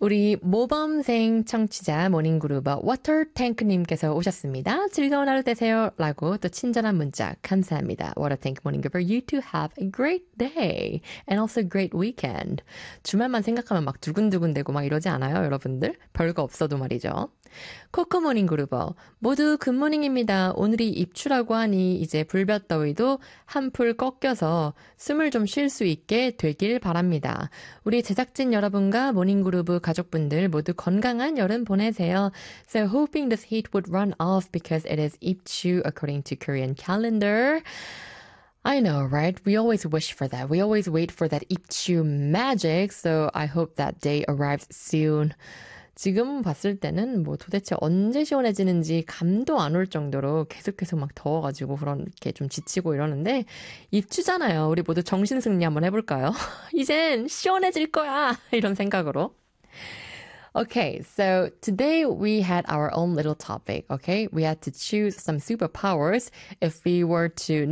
우리 모범생 청취자 모닝그루버 워터탱크님께서 오셨습니다. 즐거운 하루 되세요. 라고 또 친절한 문자 감사합니다. 워터탱크 모닝그루버, you too have a great day and also great weekend. 주말만 생각하면 막 두근두근 되고 막 이러지 않아요, 여러분들? 별거 없어도 말이죠. 코코모닝그루버, 모두 굿모닝입니다. 오늘이 입추라고 하니 이제 불볕더위도 한풀 꺾여서 숨을 좀 쉴 수 있게 되길 바랍니다. 우리 제작진 여러분과 모닝그루브 가족분들 모두 건강한 여름 보내세요. So hoping this heat would run off because it is 입추 according to Korean calendar. I know, right? We always wish for that. We always wait for that 입추 magic. So I hope that day arrives soon. 지금 봤을 때는 뭐 도대체 언제 시원해지는지 감도 안 올 정도로 계속해서 막 더워가지고 그렇게 좀 지치고 이러는데 입추잖아요. 우리 모두 정신승리 한번 해볼까요? 이젠 시원해질 거야! 이런 생각으로. Okay, so today we had our own little topic, okay? We had to choose some superpowers if we were to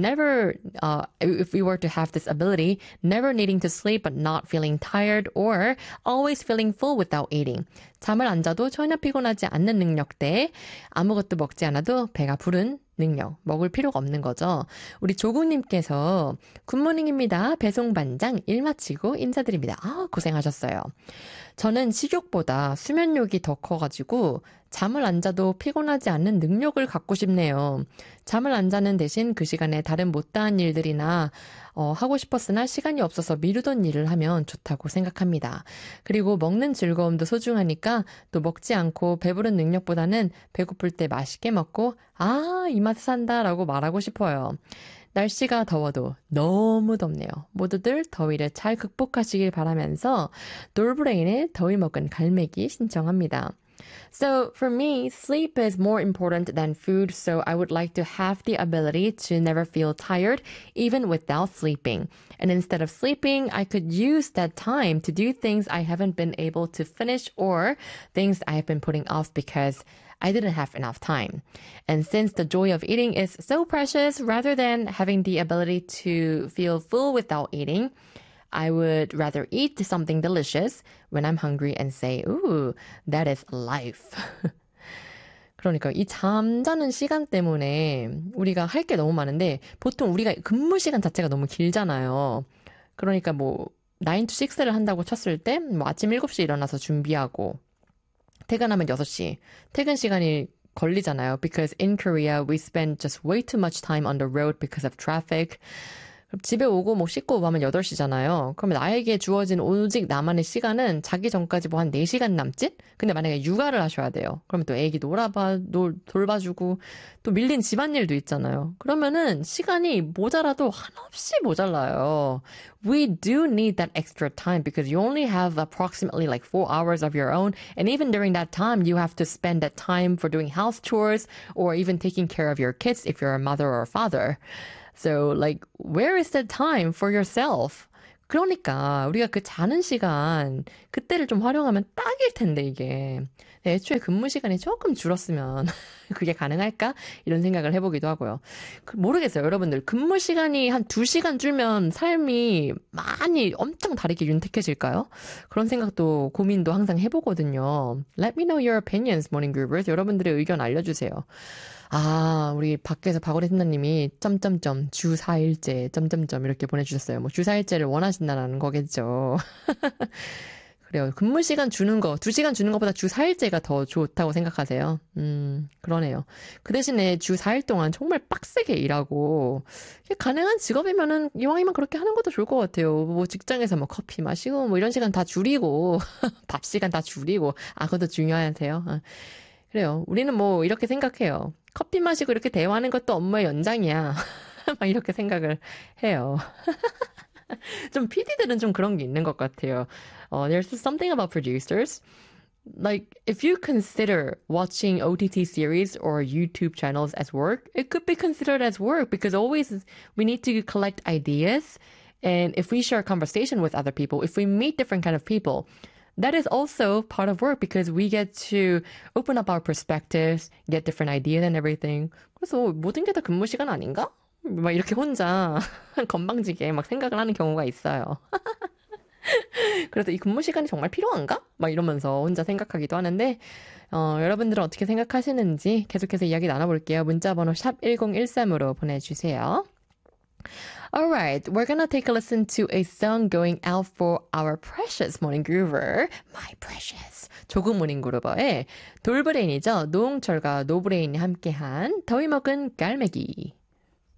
have this ability, never needing to sleep but not feeling tired or always feeling full without eating. 잠을 안 자도 전혀 피곤하지 않는 능력 대 아무것도 먹지 않아도 배가 부른 능력, 먹을 필요가 없는 거죠. 우리 조국님께서 굿모닝입니다. 배송반장 일 마치고 인사드립니다. 고생하셨어요. 저는 식욕보다 수면욕이 더 커가지고 잠을 안 자도 피곤하지 않는 능력을 갖고 싶네요. 잠을 안 자는 대신 그 시간에 다른 못다한 일들이나 하고 싶었으나 시간이 없어서 미루던 일을 하면 좋다고 생각합니다. 그리고 먹는 즐거움도 소중하니까 또 먹지 않고 배부른 능력보다는 배고플 때 맛있게 먹고 이 맛에 산다라고 말하고 싶어요. 날씨가 더워도 너무 덥네요. 모두들 더위를 잘 극복하시길 바라면서 돌브레인의 더위 먹은 갈매기 신청합니다. So for me, sleep is more important than food, so I would like to have the ability to never feel tired even without sleeping. And instead of sleeping, I could use that time to do things I haven't been able to finish or things I have been putting off because I didn't have enough time. And since the joy of eating is so precious, rather than having the ability to feel full without eating, I would rather eat something delicious when I'm hungry and say, ooh, that is life. 그러니까 이 잠자는 시간 때문에 우리가 할 게 너무 많은데 보통 우리가 근무 시간 자체가 너무 길잖아요. 그러니까 뭐 9 to 6를 한다고 쳤을 때 뭐 아침 7시에 일어나서 준비하고 퇴근하면 6시. 퇴근 시간이 걸리잖아요. Because in Korea, we spend just way too much time on the road because of traffic. 집에 오고 뭐 씻고 오고 하면 8시잖아요. 그러면 나에게 주어진 오직 나만의 시간은 자기 전까지 뭐 한 4시간 남짓? 근데 만약에 육아를 하셔야 돼요. 그러면 또 애기 돌봐주고 또 밀린 집안일도 있잖아요. 그러면은 시간이 모자라도 한없이 모자라요. We do need that extra time because you only have approximately like 4 hours of your own. And even during that time, you have to spend that time for doing house chores or even taking care of your kids if you're a mother or a father. So, like, where is the time for yourself? 그러니까 우리가 그 자는 시간, 그때를 좀 활용하면 딱일 텐데 이게. 애초에 근무 시간이 조금 줄었으면 그게 가능할까? 이런 생각을 해보기도 하고요. 모르겠어요. 여러분들 근무 시간이 한 2시간 줄면 삶이 많이 엄청 다르게 윤택해질까요? 그런 생각도 고민도 항상 해보거든요. Let me know your opinions, Morning Groovers. 여러분들의 의견 알려주세요. 우리 밖에서 박원희 팀장님이 점점점 주 4일째 점점점 이렇게 보내주셨어요. 뭐 주 4일째를 원하신다는 거겠죠. 그래요. 근무 시간 주는 거, 2시간 주는 것보다 주 4일째가 더 좋다고 생각하세요. 그러네요. 그 대신에 주 4일 동안 정말 빡세게 일하고, 가능한 직업이면은 이왕이면 그렇게 하는 것도 좋을 것 같아요. 뭐 직장에서 뭐 커피 마시고, 뭐 이런 시간 다 줄이고, 밥 시간 다 줄이고, 그것도 중요하세요. 그래요. 우리는 뭐 이렇게 생각해요. 커피 마시고 이렇게 대화하는 것도 업무의 연장이야. 막 이렇게 생각을 해요. 좀 PD들은 좀 그런 게 있는 것 같아요. There's something about producers. Like, if you consider watching OTT series or YouTube channels as work, it could be considered as work because always we need to collect ideas. And if we share conversation with other people, if we meet different kind of people, that is also part of work because we get to open up our perspectives, get different ideas and everything. 그래서 모든 게 다 근무 시간 아닌가? 막 이렇게 혼자 건방지게 막 생각을 하는 경우가 있어요. 그래서 이 근무 시간이 정말 필요한가? 막 이러면서 혼자 생각하기도 하는데 여러분들은 어떻게 생각하시는지 계속해서 이야기 나눠볼게요. 문자번호 샵 1013으로 보내주세요. Alright, we're gonna take a listen to a song going out for our precious morning groover, my precious. 조국 모닝 그루버의 돌브레인이죠. 노홍철과 노브레인이 함께한 더위 먹은 깔매기.